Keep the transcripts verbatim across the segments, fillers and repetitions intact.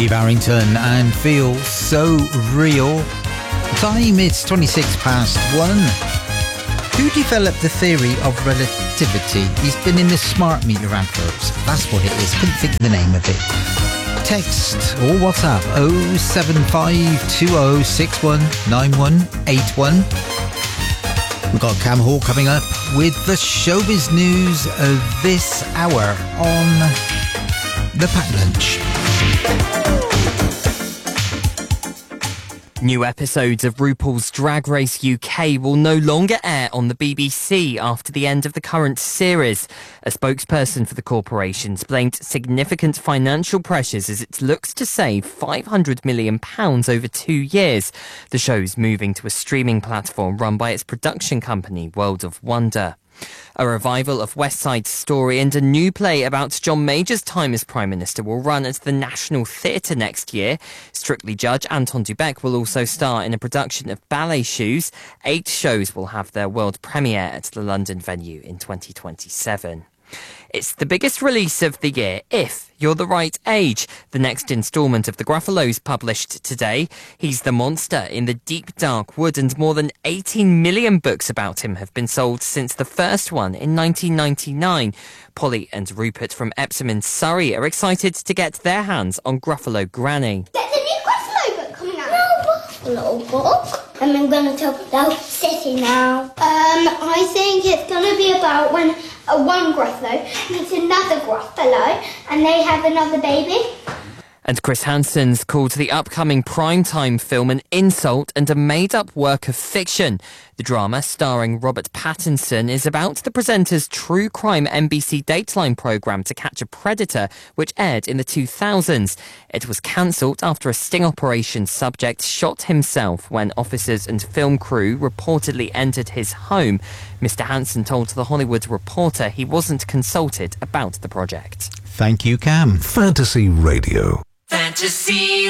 Steve Arrington and Feel So Real. Time is twenty-six past one. Who developed the theory of relativity? He's been in the smart meter adverts. That's what it is. Couldn't think of the name of it. Text or WhatsApp oh seven five two oh six one nine one eight one. We've got Cam Hall coming up with the showbiz news of this hour on The Pack Lunch. New episodes of RuPaul's Drag Race U K will no longer air on the B B C after the end of the current series. A spokesperson for the corporation blamed significant financial pressures as it looks to save five hundred million pounds over two years. The show's moving to a streaming platform run by its production company, World of Wonder. A revival of West Side Story and a new play about John Major's time as Prime Minister will run at the National Theatre next year. Strictly Judge Anton du Beke will also star in a production of Ballet Shoes. Eight shows will have their world premiere at the London venue in twenty twenty-seven. It's the biggest release of the year, if you're the right age. The next instalment of The Gruffalos published today. He's the monster in the deep dark wood, and more than eighteen million books about him have been sold since the first one in nineteen ninety-nine. Polly and Rupert from Epsom in Surrey are excited to get their hands on Gruffalo Granny. There's a new Gruffalo book coming out. No Gruffalo book. And I'm going to talk about City now. Um, I think it's going to be about when a one Gruffalo meets another Gruffalo and they have another baby. And Chris Hansen's called the upcoming primetime film an insult and a made-up work of fiction. The drama, starring Robert Pattinson, is about the presenter's true crime N B C Dateline programme To Catch a Predator, which aired in the two thousands. It was cancelled after a sting operation subject shot himself when officers and film crew reportedly entered his home. Mister Hansen told The Hollywood Reporter he wasn't consulted about the project. Thank you, Cam. Fantasy Radio. Fantasy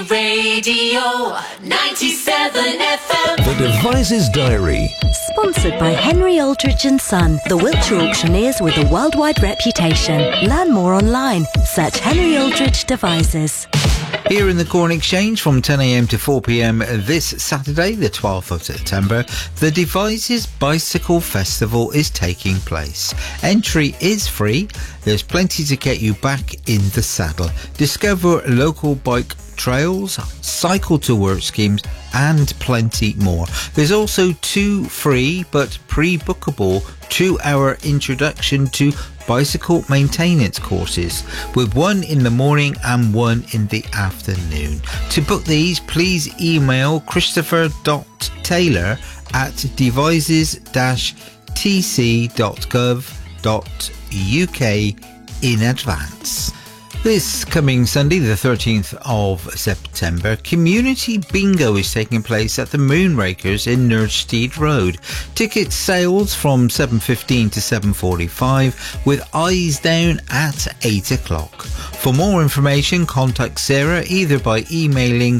Radio ninety-seven F M. The Devices Diary. Sponsored by Henry Aldridge and Son, the Wiltshire auctioneers with a worldwide reputation. Learn more online. Search Henry Aldridge Devices. Here in the Corn Exchange from ten a m to four p m this Saturday, the twelfth of September, the Devices Bicycle Festival is taking place. Entry is free. There's plenty to get you back in the saddle. Discover local bike trails, cycle to work schemes and plenty more. There's also two free but pre-bookable two-hour introduction to bicycle maintenance courses, with one in the morning and one in the afternoon. To book these, please email christopher.taylor at devices dash t c dot gov dot u k in advance. This coming Sunday, the thirteenth of September, Community Bingo is taking place at the Moonrakers in Nerdsteed Road. Ticket sales from seven fifteen to seven forty-five, with eyes down at eight o'clock. For more information, contact Sarah either by emailing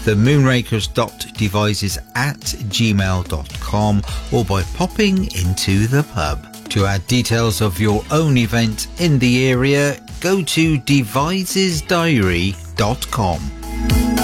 themoonrakers.devices at gmail dot com or by popping into the pub. To add details of your own event in the area, go to devices diary dot com.